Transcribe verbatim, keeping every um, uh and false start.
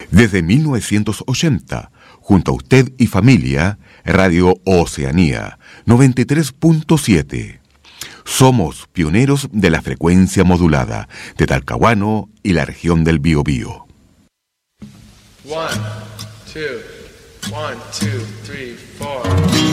Desde mil novecientos ochenta, junto a usted y familia, Radio Oceanía, noventa y tres punto siete. Somos pioneros de la frecuencia modulada de Talcahuano y la región del Biobío. One, two, one, two, three, four.